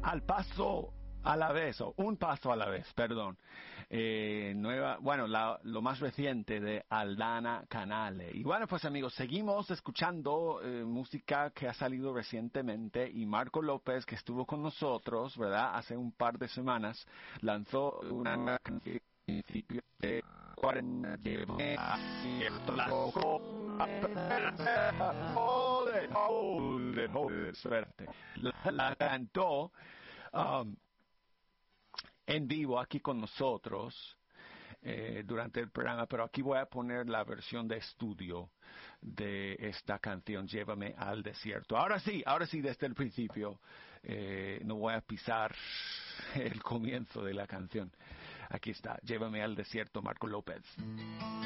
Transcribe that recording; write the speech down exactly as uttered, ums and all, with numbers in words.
al paso a la vez, o un paso a la vez, perdón. Eh, nueva, bueno, la, lo más reciente de Aldana Canale. Y bueno, pues amigos, seguimos escuchando eh, música que ha salido recientemente y Marco López, que estuvo con nosotros, ¿verdad? Hace un par de semanas, lanzó una nueva canción principio de cuarenta llévame así esto la hold it, hold it, hold it, suerte. La, la cantó um, en vivo aquí con nosotros eh, durante el programa, pero aquí voy a poner la versión de estudio de esta canción, Llévame al desierto. Ahora sí, ahora sí, desde el principio, eh, no voy a pisar el comienzo de la canción. Aquí está, Llévame al desierto, Marco López.